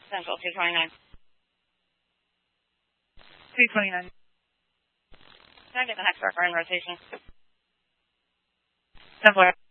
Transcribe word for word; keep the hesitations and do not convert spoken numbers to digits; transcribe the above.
Central two twenty-nine. three twenty-nine. Can I get the next worker in rotation? ten four.